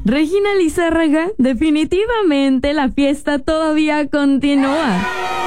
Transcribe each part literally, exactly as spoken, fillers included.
Regina Lizárraga, definitivamente la fiesta todavía continúa.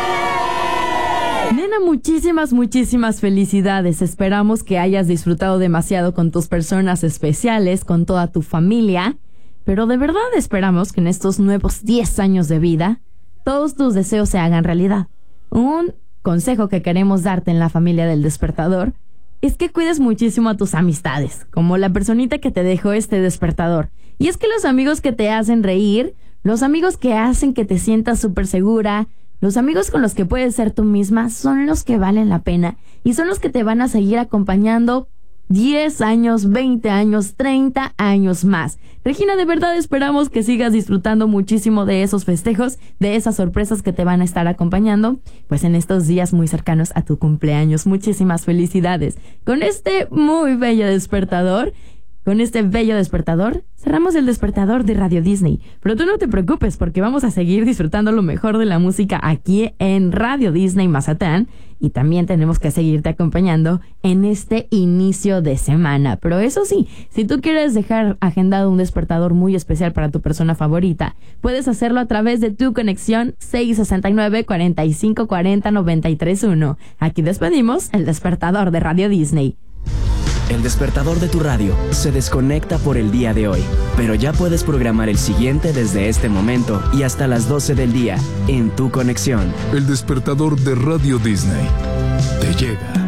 Nena, muchísimas, muchísimas felicidades. Esperamos que hayas disfrutado demasiado con tus personas especiales, con toda tu familia. Pero de verdad esperamos que en estos nuevos diez años de vida, todos tus deseos se hagan realidad. Un consejo que queremos darte en la familia del Despertador es que cuides muchísimo a tus amistades, como la personita que te dejó este despertador. Y es que los amigos que te hacen reír, los amigos que hacen que te sientas súper segura, los amigos con los que puedes ser tú misma son los que valen la pena y son los que te van a seguir acompañando diez años, veinte años, treinta años más. Regina, de verdad esperamos que sigas disfrutando muchísimo de esos festejos, de esas sorpresas que te van a estar acompañando, pues en estos días muy cercanos a tu cumpleaños. Muchísimas felicidades. Con este muy bello despertador, Con este bello despertador, cerramos el despertador de Radio Disney. Pero tú no te preocupes porque vamos a seguir disfrutando lo mejor de la música aquí en Radio Disney Mazatlán. Y también tenemos que seguirte acompañando en este inicio de semana. Pero eso sí, si tú quieres dejar agendado un despertador muy especial para tu persona favorita, puedes hacerlo a través de tu conexión seis sesenta y nueve, cuarenta y cinco cuarenta, noventa y tres uno. Aquí despedimos el despertador de Radio Disney. El despertador de tu radio se desconecta por el día de hoy, pero ya puedes programar el siguiente desde este momento y hasta las doce del día en tu conexión. El despertador de Radio Disney te llega.